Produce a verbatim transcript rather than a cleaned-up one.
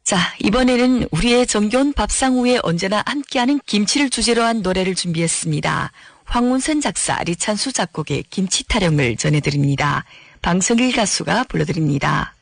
자, 이번에는 우리의 정겨운 밥상 후에 언제나 함께하는 김치를 주제로 한 노래를 준비했습니다. 황운선 작사, 리찬수 작곡의 김치 타령을 전해드립니다. 방성일 가수가 불러드립니다.